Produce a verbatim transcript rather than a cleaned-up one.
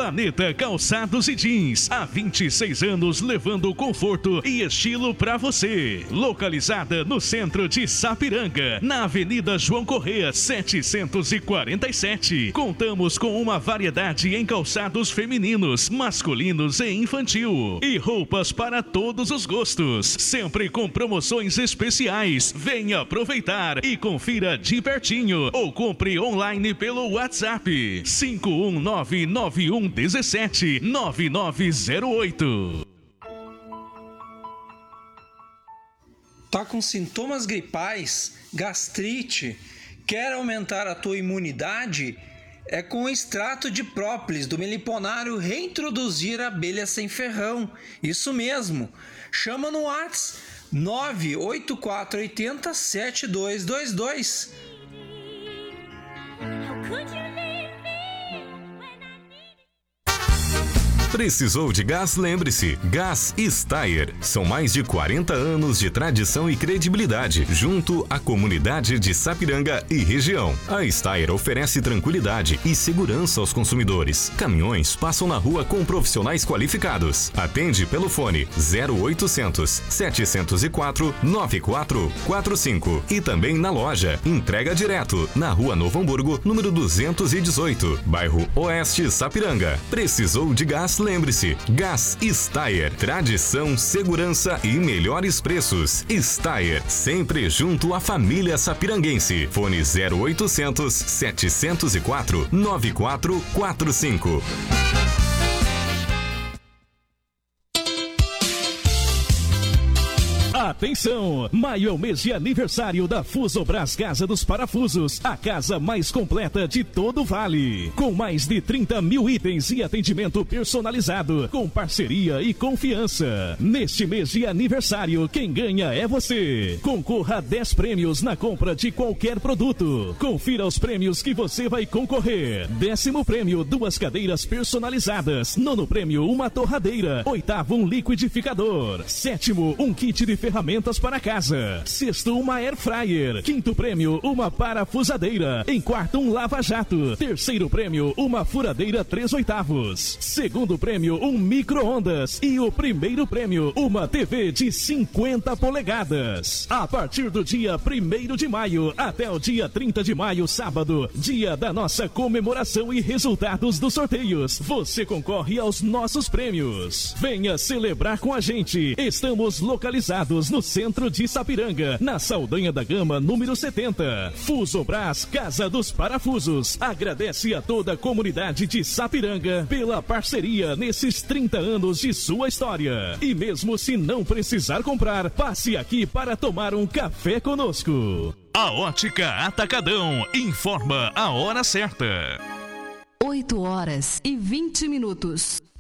Planeta Calçados e Jeans, há vinte e seis anos levando conforto e estilo para você. Localizada no centro de Sapiranga, na Avenida João Correia, setecentos e quarenta e sete. Contamos com uma variedade em calçados femininos, masculinos e infantil. E roupas para todos os gostos, sempre com promoções especiais. Venha aproveitar e confira de pertinho ou compre online pelo WhatsApp cinco um nove nove um um sete nove nove zero oito. Tá com sintomas gripais, gastrite, quer aumentar a tua imunidade? É com o extrato de própolis do meliponário reintroduzir a abelha sem ferrão. Isso mesmo. Chama no WhatsApp nove oito quatro oito zero sete dois dois dois. Precisou de gás? Lembre-se, Gás Steyr. São mais de quarenta anos de tradição e credibilidade, junto à comunidade de Sapiranga e região. A Steyr oferece tranquilidade e segurança aos consumidores. Caminhões passam na rua com profissionais qualificados. Atende pelo fone zero oitocentos, setecentos e quatro, noventa e quatro quarenta e cinco e também na loja. Entrega direto na Rua Novo Hamburgo, número duzentos e dezoito, bairro Oeste, Sapiranga. Precisou de gás? Lembre-se, Gás Steyr, tradição, segurança e melhores preços. Steyr, sempre junto à família sapiranguense. Fone zero oitocentos, setecentos e quatro, noventa e quatro quarenta e cinco. Atenção! Maio é o mês de aniversário da Fusobras Casa dos Parafusos, a casa mais completa de todo o Vale. Com mais de trinta mil itens e atendimento personalizado, com parceria e confiança. Neste mês de aniversário, quem ganha é você. Concorra a dez prêmios na compra de qualquer produto. Confira os prêmios que você vai concorrer. Décimo prêmio, duas cadeiras personalizadas. Nono prêmio, uma torradeira. Oitavo, um liquidificador. Sétimo, um kit de ferramentas para casa. Sexto, uma air fryer. Quinto prêmio, uma parafusadeira. Em quarto, um lava-jato. Terceiro prêmio, uma furadeira três oitavos. Segundo prêmio, um micro-ondas. E o primeiro prêmio, uma T V de cinquenta polegadas. A partir do dia primeiro de maio até o dia trinta de maio, sábado, dia da nossa comemoração e resultados dos sorteios, você concorre aos nossos prêmios. Venha celebrar com a gente. Estamos localizados no centro de Sapiranga, na Saldanha da Gama, número setenta. Fusobras Casa dos Parafusos agradece a toda a comunidade de Sapiranga pela parceria nesses trinta anos de sua história. E mesmo se não precisar comprar, passe aqui para tomar um café conosco. A Ótica Atacadão informa a hora certa. oito horas e vinte minutos.